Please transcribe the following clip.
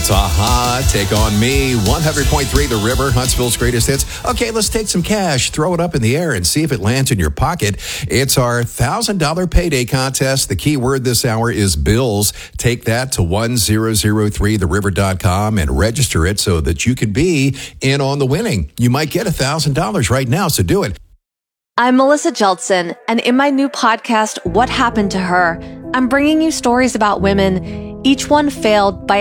That's Aha, Take On Me, 100.3 The River, Huntsville's greatest hits. Okay, let's take some cash, throw it up in the air, and see if it lands in your pocket. It's our $1,000 payday contest. The key word this hour is bills. Take that to 1003theriver.com and register it so that you can be in on the winning. You might get $1,000 right now, so do it. I'm Melissa Jeltsin, and in my new podcast, What Happened to Her, I'm bringing you stories about women, each one failed by